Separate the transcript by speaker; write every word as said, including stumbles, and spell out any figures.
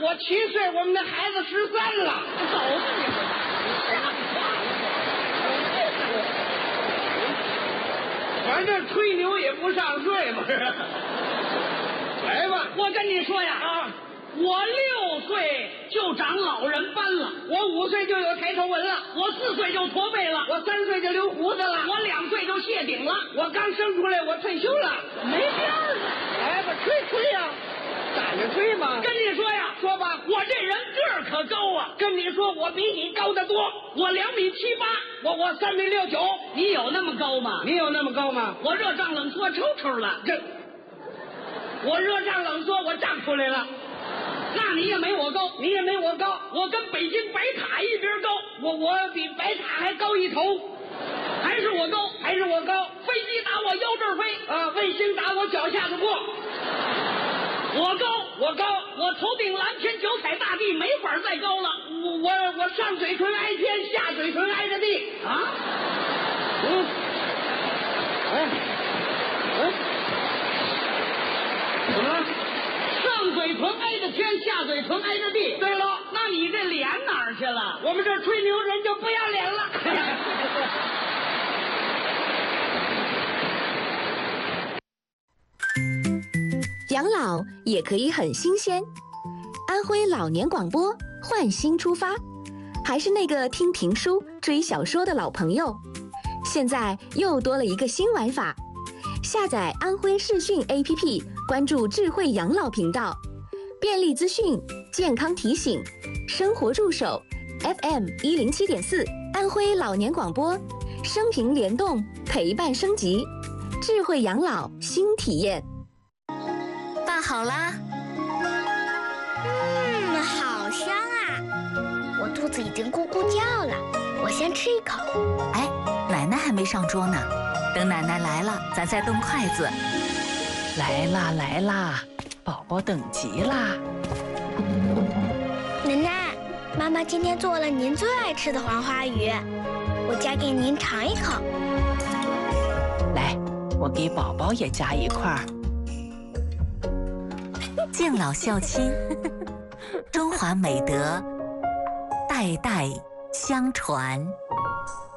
Speaker 1: 我七岁，我们的孩子十三了。
Speaker 2: 走吧你们！
Speaker 1: 反正吹牛也不上税嘛，是。来吧，
Speaker 2: 我跟你说呀，
Speaker 1: 啊，
Speaker 2: 我六岁就长老人斑了，
Speaker 1: 我五岁就有抬头纹了，
Speaker 2: 我四岁就驼背了，
Speaker 1: 我三岁就留胡子了，
Speaker 2: 我两岁就谢顶了，
Speaker 1: 我刚生出来我退休了，
Speaker 2: 没边儿了。
Speaker 1: 来吧，吹吹呀，打着吹嘛。
Speaker 2: 跟你说呀，
Speaker 1: 说吧，
Speaker 2: 我这人个儿可高啊，
Speaker 1: 跟你说，我比你高得多，
Speaker 2: 我两米七八，
Speaker 1: 我我三米六九，
Speaker 2: 你有那么高吗？
Speaker 1: 你有那么高吗？
Speaker 2: 我热胀冷缩抽抽了，
Speaker 1: 这，我热胀冷缩，我胀出来了。
Speaker 2: 那你也没我高，
Speaker 1: 你也没我高，
Speaker 2: 我跟北京白塔一边高，
Speaker 1: 我我比白塔还高一头，
Speaker 2: 还是我高，
Speaker 1: 还是我高。
Speaker 2: 飞机打我腰这儿飞，
Speaker 1: 啊，卫星打我脚下头过，
Speaker 2: 我高，
Speaker 1: 我高，
Speaker 2: 我头顶蓝天，脚踩大地，没法再高了。
Speaker 1: 我我我上嘴唇挨天，下嘴唇挨着地
Speaker 2: 啊！
Speaker 1: 嗯，哎，哎，怎么了？
Speaker 2: 上嘴唇挨着天，下嘴唇挨着地。
Speaker 1: 对了，
Speaker 2: 那你这脸哪儿去了？
Speaker 1: 我们这吹牛人就不要脸了。
Speaker 3: 养老也可以很新鲜。安徽老年广播换新出发，还是那个听评书、追小说的老朋友，现在又多了一个新玩法。下载安徽视讯 A P P， 关注智慧养老频道，便利资讯、健康提醒、生活助手 F M 一零七点四，安徽老年广播，生平联动，陪伴升级，智慧养老新体验。
Speaker 4: 拌好啦。
Speaker 5: 嗯，好香啊！我肚子已经咕咕叫了，我先吃一口。
Speaker 4: 哎，奶奶还没上桌呢，等奶奶来了，咱再动筷子。
Speaker 6: 来啦来啦，宝宝等急啦！
Speaker 5: 奶奶，妈妈今天做了您最爱吃的黄花鱼，我夹给您尝一口。
Speaker 6: 来，我给宝宝也夹一块儿。
Speaker 4: 敬老孝亲，中华美德代代相传。